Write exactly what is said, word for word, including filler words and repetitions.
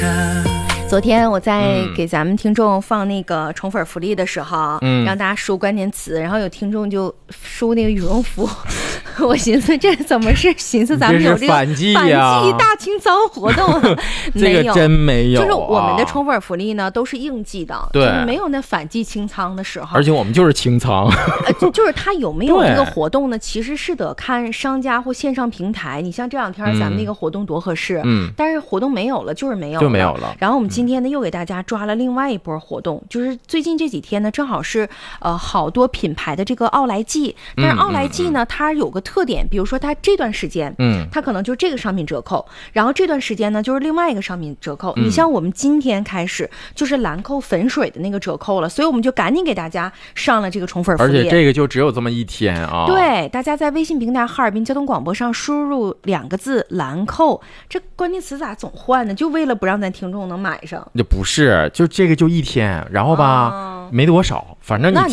昨天我在给咱们听众放那个宠粉福利的时候，嗯，让大家输关键词，然后有听众就输那个羽绒服，我寻思这怎么是寻思咱们有这个反季反季大清仓活动啊？ 这个真没有、啊， 就是我们的宠粉福利呢都是应季的， 对， 就是没有那反季清仓的时候， 而且我们就是清仓， 呃，就就是它有没有这个活动呢？其实是得看商家或线上平台。你像这两天咱们那个活动多合适，嗯，但是活动没有了，就是没有了， 就没有了。 然后我们今天呢又给大家抓了另外一波活动，就是最近这几天呢，正好是呃好多品牌的这个奥莱季，但是奥莱季呢，它有个特点，比如说它这段时间，嗯，它可能就是这个商品折扣，然后这段时间呢就是另外一个商品折扣。嗯、你像我们今天开始就是兰蔻粉水的那个折扣了，所以我们就赶紧给大家上了这个宠粉福利， 而且这个就只有这么一天啊。 对，大家在微信平台哈尔滨交通广播上输入两个字兰蔻，这关键词咋总换呢？就为了不让咱听众能买上。 就不是，就这个就一天，然后吧、啊、没多少，反正你